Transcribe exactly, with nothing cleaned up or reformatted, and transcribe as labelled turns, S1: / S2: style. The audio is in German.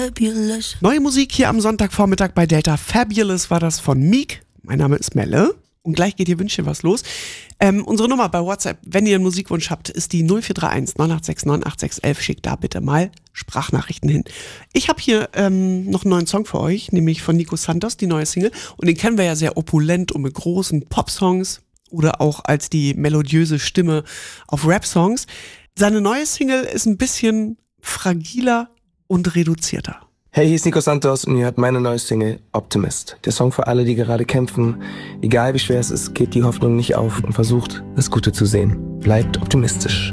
S1: Fabulous.
S2: Neue Musik hier am Sonntagvormittag bei Delta. Fabulous war das von Meek. Mein Name ist Melle. Und gleich geht hier Wünsche was los. Ähm, unsere Nummer bei WhatsApp, wenn ihr einen Musikwunsch habt, ist die null vier drei eins neun acht sechs neun acht sechs eins eins. Schickt da bitte mal Sprachnachrichten hin. Ich habe hier ähm, noch einen neuen Song für euch, nämlich von Nico Santos, die neue Single. Und den kennen wir ja sehr opulent und mit großen Pop-Songs oder auch als die melodiöse Stimme auf Rap-Songs. Seine neue Single ist ein bisschen fragiler und reduzierter.
S3: Hey, hier ist Nico Santos und ihr hört meine neue Single Optimist. Der Song für alle, die gerade kämpfen. Egal wie schwer es ist, gebt die Hoffnung nicht auf und versucht, das Gute zu sehen. Bleibt optimistisch.